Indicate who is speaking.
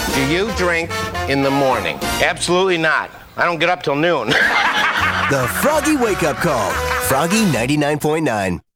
Speaker 1: Do you drink in the morning?
Speaker 2: Absolutely not. I don't get up till noon.
Speaker 3: The Froggy Wake Up Call. Froggy 99.9.